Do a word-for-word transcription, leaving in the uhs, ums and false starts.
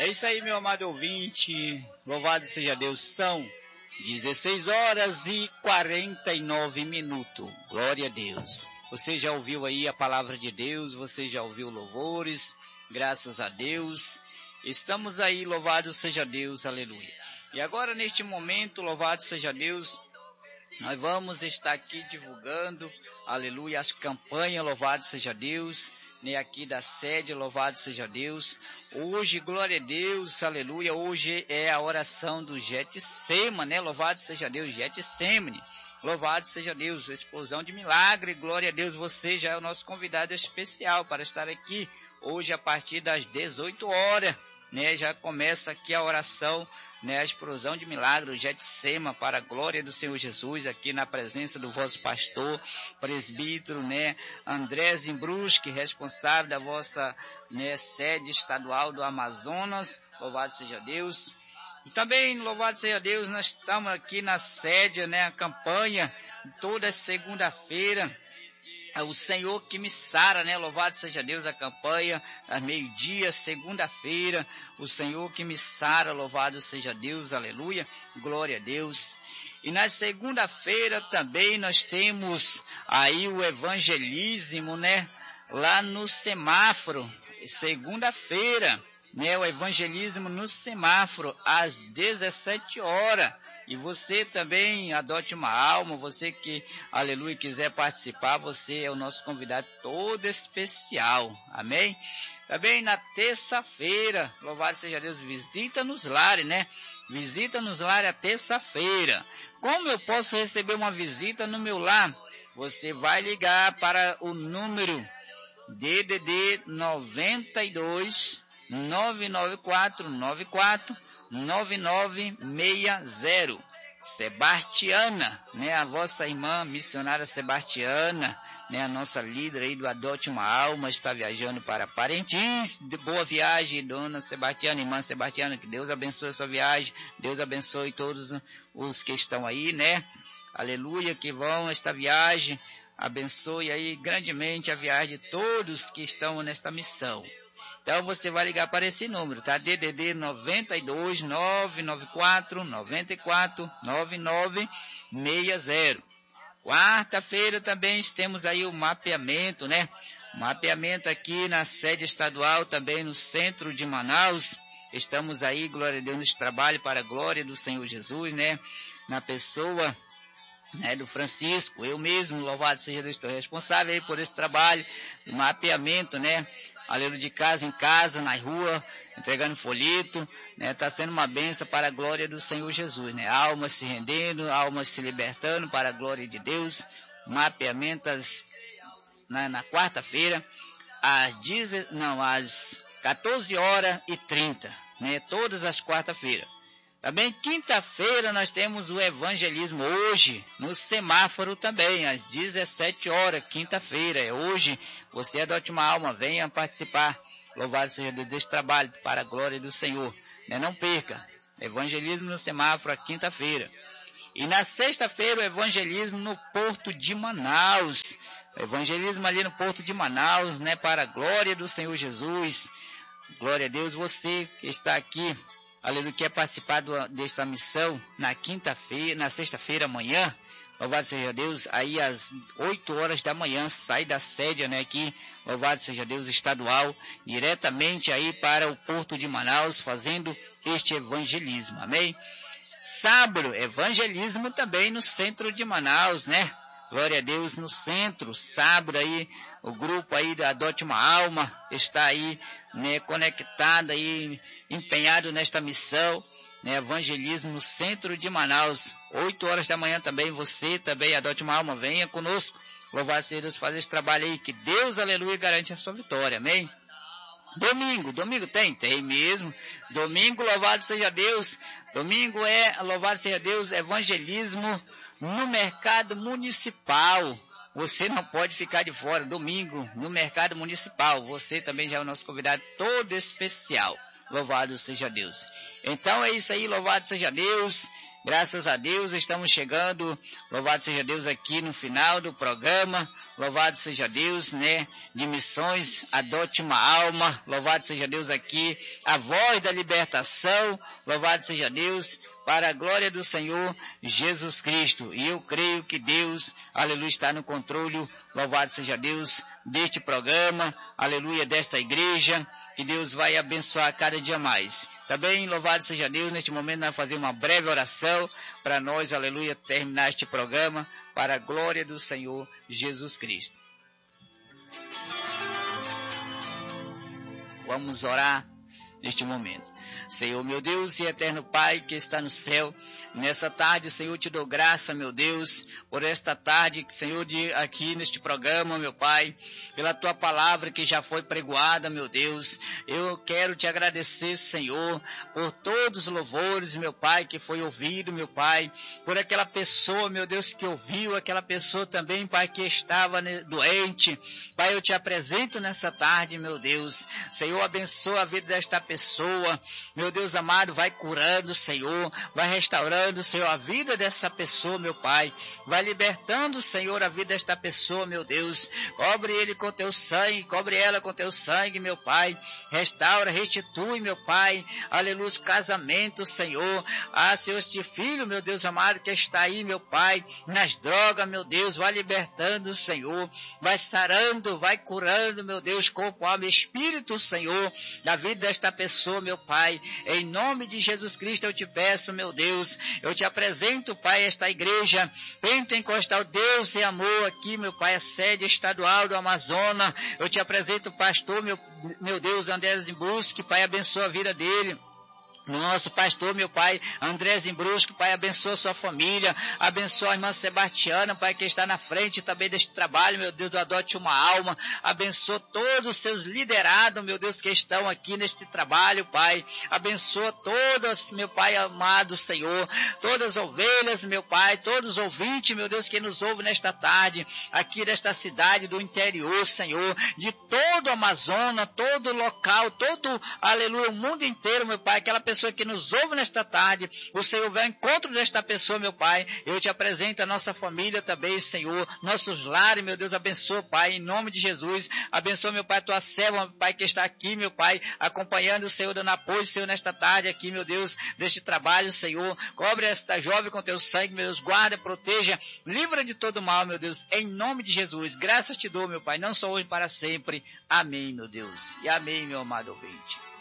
É isso aí, meu amado ouvinte, louvado seja Deus, são dezesseis horas e quarenta e nove minutos, glória a Deus. Você já ouviu aí a palavra de Deus, você já ouviu louvores, graças a Deus. Estamos aí, louvado seja Deus, aleluia. E agora neste momento, louvado seja Deus, nós vamos estar aqui divulgando, aleluia, as campanhas, louvado seja Deus, né, aqui da sede, louvado seja Deus. Hoje, glória a Deus, aleluia, hoje é a oração do Getsemane, né, louvado seja Deus, Getsemane, louvado seja Deus, explosão de milagre, glória a Deus, você já é o nosso convidado especial para estar aqui hoje a partir das dezoito horas, né, já começa aqui a oração, né, a explosão de milagre, o Getsemane, para a glória do Senhor Jesus, aqui na presença do vosso pastor, presbítero, né, André Zimbruski, responsável da vossa, né, sede estadual do Amazonas, louvado seja Deus. E também, louvado seja Deus, nós estamos aqui na sede, né, a campanha, toda segunda-feira, o Senhor que me sara, né? Louvado seja Deus, a campanha, às meio-dia, segunda-feira, o Senhor que me sara, louvado seja Deus, aleluia, glória a Deus. E na segunda-feira também nós temos aí o evangelismo, né? Lá no semáforo, segunda-feira, né? O evangelismo no semáforo, às dezessete horas. E você também adote uma alma, você que, aleluia, quiser participar, você é o nosso convidado todo especial, amém? Também na terça-feira, louvado seja Deus, visita nos lares, né? Visita nos lares a terça-feira. Como eu posso receber uma visita no meu lar? Você vai ligar para o número D D D noventa e dois, nove nove quatro nove quatro nove nove seis zero. Sebastiana, né, a vossa irmã missionária Sebastiana, né, a nossa líder aí do Adote uma Alma, está viajando para Parintins. De boa viagem, dona Sebastiana, irmã Sebastiana, que Deus abençoe a sua viagem, Deus abençoe todos os que estão aí, né, aleluia, que vão esta viagem, abençoe aí grandemente a viagem de todos que estão nesta missão. Então você vai ligar para esse número, tá? D D D noventa e dois, nove nove quatro nove quatro nove nove seis zero. Quarta-feira também temos aí o mapeamento, né? Mapeamento aqui na sede estadual, também no centro de Manaus. Estamos aí, glória a Deus, nesse trabalho para a glória do Senhor Jesus, né? Na pessoa, né, do Francisco, eu mesmo, louvado seja Deus, estou responsável aí por esse trabalho, mapeamento, né? Aleluia, de casa em casa, na rua, entregando folheto, né? Tá sendo uma bênção para a glória do Senhor Jesus, né? Almas se rendendo, almas se libertando para a glória de Deus. Mapeamento às, na, na quarta-feira, às, dez, não, às quatorze horas e trinta, né? Todas as quarta-feiras. Também quinta-feira nós temos o evangelismo hoje, no semáforo também, às dezessete horas, quinta-feira, é hoje. Você adote uma alma, venha participar, louvado seja Deus, desse trabalho, para a glória do Senhor, né? Não perca, evangelismo no semáforo, a quinta-feira. E na sexta-feira o evangelismo no Porto de Manaus, evangelismo ali no Porto de Manaus, né? Para a glória do Senhor Jesus, glória a Deus, você que está aqui, aleluia, quer participar do, desta missão na quinta-feira, na sexta-feira, amanhã, louvado seja Deus, aí às oito horas da manhã, sai da sede, né, aqui, louvado seja Deus, estadual, diretamente aí para o Porto de Manaus, fazendo este evangelismo, amém? Sábado, evangelismo também no centro de Manaus, né? Glória a Deus, no centro, sábado aí, o grupo aí da Adote uma Alma está aí, né, conectado aí, empenhado nesta missão, né, evangelismo no centro de Manaus, oito horas da manhã também, você também, Adote uma Alma, venha conosco, louvado seja Deus, fazer esse trabalho aí, que Deus, aleluia, garante a sua vitória, amém? Domingo, domingo tem? Tem mesmo. Domingo, louvado seja Deus. Domingo é, louvado seja Deus, evangelismo no mercado municipal. Você não pode ficar de fora. Domingo, no mercado municipal. Você também já é o nosso convidado todo especial. Louvado seja Deus. Então é isso aí, louvado seja Deus. Graças a Deus, estamos chegando, louvado seja Deus, aqui no final do programa, louvado seja Deus, né, de missões, adote uma alma, louvado seja Deus aqui, a voz da libertação, louvado seja Deus, para a glória do Senhor Jesus Cristo. E eu creio que Deus, aleluia, está no controle, louvado seja Deus, deste programa, aleluia, desta igreja, que Deus vai abençoar cada dia mais. Também, louvado seja Deus, neste momento nós vamos fazer uma breve oração para nós, aleluia, terminar este programa para a glória do Senhor Jesus Cristo. Vamos orar neste momento. Senhor, meu Deus e eterno Pai que está no céu, nessa tarde, Senhor, te dou graça, meu Deus, por esta tarde, Senhor, de aqui neste programa, meu Pai, pela tua palavra que já foi pregoada, meu Deus. Eu quero te agradecer, Senhor, por todos os louvores, meu Pai, que foi ouvido, meu Pai, por aquela pessoa, meu Deus, que ouviu, aquela pessoa também, Pai, que estava doente. Pai, eu te apresento nessa tarde, meu Deus. Senhor, abençoa a vida desta pessoa. Meu Deus amado, vai curando, Senhor, vai restaurando, Senhor, a vida dessa pessoa, meu Pai, vai libertando, Senhor, a vida desta pessoa, meu Deus, cobre ele com teu sangue, cobre ela com teu sangue, meu Pai, restaura, restitui, meu Pai, aleluia, casamento, Senhor, ah, Senhor, este filho, meu Deus amado, que está aí, meu Pai, nas drogas, meu Deus, vai libertando, Senhor, vai sarando, vai curando, meu Deus, corpo, alma e espírito, Senhor, da vida desta pessoa, meu Pai. Em nome de Jesus Cristo eu te peço, meu Deus, eu te apresento, Pai, esta igreja pentecostal, Deus e amor aqui, meu Pai, a sede estadual do Amazonas. Eu te apresento o pastor, meu, meu Deus, André Zimbruschi, Pai, abençoa a vida dele. Nosso pastor, meu Pai, André Zimbruschi, Pai, abençoa sua família, abençoa a irmã Sebastiana, Pai, que está na frente também deste trabalho, meu Deus, do Adote uma Alma, abençoa todos os seus liderados, meu Deus, que estão aqui neste trabalho, Pai, abençoa todas, meu Pai amado Senhor, todas as ovelhas, meu Pai, todos os ouvintes, meu Deus, que nos ouvem nesta tarde, aqui desta cidade do interior, Senhor, de todo o Amazonas, todo o local, todo, aleluia, o mundo inteiro, meu Pai, aquela pessoa pessoa que nos ouve nesta tarde, o Senhor vai ao encontro desta pessoa, meu Pai. Eu te apresento a nossa família também, Senhor, nossos lares, meu Deus, abençoa, Pai, em nome de Jesus. Abençoa, meu Pai, a tua serva, meu Pai, que está aqui, meu Pai, acompanhando o Senhor, dando apoio, Senhor, nesta tarde aqui, meu Deus, deste trabalho, Senhor. Cobre esta jovem com teu sangue, meu Deus, guarda, proteja, livra de todo mal, meu Deus, em nome de Jesus. Graças te dou, meu Pai, não só hoje, para sempre. Amém, meu Deus. E amém, meu amado ouvinte.